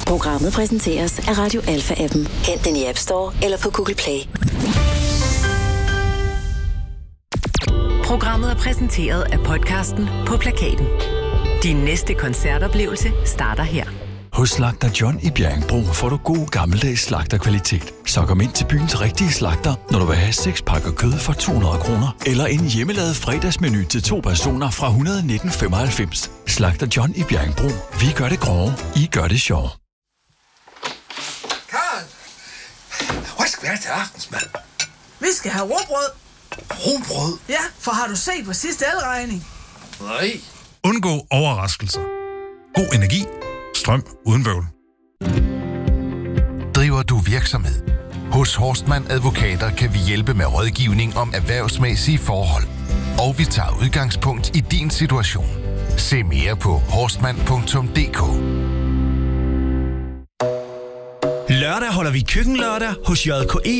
Programmet præsenteres af Radio Alpha-appen. Hent den i App Store eller på Google Play. Programmet er præsenteret af podcasten På Plakaten. Din næste koncertoplevelse starter her. Hos Slagter John i Bjerringbro får du god gammeldags slagterkvalitet. Så kom ind til byens rigtige slagter, når du vil have 6 pakker kød for 200 kroner. Eller en hjemmelavet fredagsmenu til 2 personer fra 119,95. Slagter John i Bjerringbro. Vi gør det grove, I gør det sjov. Karl, hvad skal vi have til aftensmad? Vi skal have rugbrød. Rugbrød? Ja, for har du set på sidste elregning? Nej. Undgå overraskelser. God energi. Strøm uden bøvl. Driver du virksomhed? Hos Horstmann Advokater kan vi hjælpe med rådgivning om erhvervsmæssige forhold. Og vi tager udgangspunkt i din situation. Se mere på horstmann.dk. Lørdag holder vi køkkenlørdag hos JKE